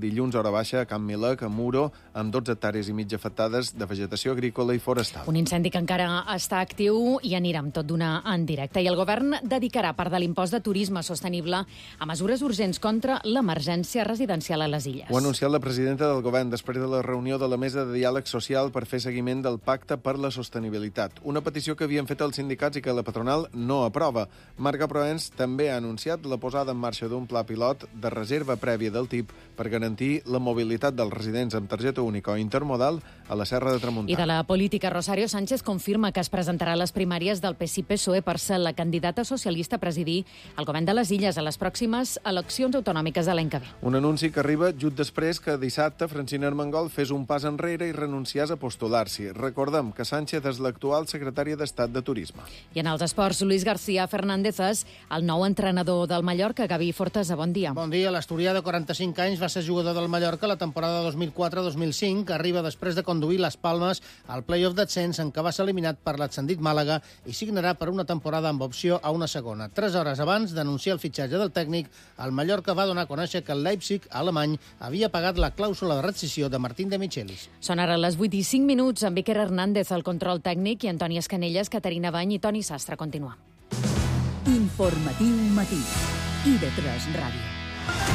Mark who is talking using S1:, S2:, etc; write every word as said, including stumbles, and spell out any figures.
S1: dilluns, hora baixa, a Can Milec, a Muro, amb dotze hectàrees i mitja afectades de vegetació agrícola i forestal.
S2: Un incendi que encara està actiu i anirà amb tot d'una en directe. I el govern dedicarà part de l'impost de turisme sostenible a mesures urgents contra l'emergència residencial a les Illes.
S1: Ho ha anunciat la presidenta del govern després de la reunió de la Mesa de Diàleg Social per fer seguiment del Pacte per la Sostenibilitat. Una petició que havien fet els sindicats i que la patronal no aprova. Marga Proens també ha anunciat la posada en marxa d'un pla pilot de reserva prèvia del tip per garantir la mobilitat dels residents amb targeta única o intermodal a la Serra de Tramuntana.
S2: I de la política, Rosario Sánchez confirma que es presentarà a les primàries del P S I P S O E per ser la candidata socialista a presidir el govern de les Illes a les pròximes eleccions autonòmiques de l'any que ve.
S1: Un anunci que arriba just després que dissabte Francina Armengol fes un pas enrere i renunciés a postular-s'hi. Recordem que Sánchez és l'actual secretària d'Estat de Turisme.
S2: I en els esports, Luis García Fernández és el nou entrenador del Mallorca. Gavi Fortesa, bon dia.
S3: Bon dia. L'asturià de quaranta-cinc anys va ser jugador del Mallorca la temporada dos mil quatre dos mil cinc, que arriba després de conduir les Palmes al play-off d'ascens en què va ser eliminat per l'ascendit Màlaga i signarà per una temporada amb opció a una segona. Tres hores abans d'anunciar el fitxatge del tècnic, el Mallorca va donar a conèixer que el Leipzig, alemany, havia pagat la clàusula de rescissió de Martín de Michelis.
S2: Són ara les vuit i cinc minuts amb Iker Hernández al control tècnic i Antoni Escanelles, Caterina Bany i Toni Sastre. Continua.
S4: Informatiu matí. I de tres Ràdio.